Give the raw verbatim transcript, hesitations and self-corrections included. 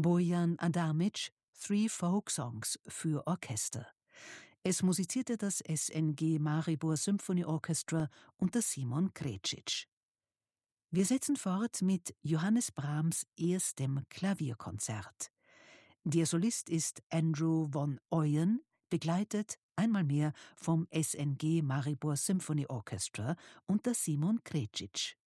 Bojan Adamic Three Folk Songs für Orchester. Es musizierte das S N G Maribor Symphony Orchestra unter Simon Krecic. Wir setzen fort mit Johannes Brahms' erstem Klavierkonzert. Der Solist ist Andrew von Ooyen, begleitet einmal mehr vom S N G Maribor Symphony Orchestra unter Simon Krecic.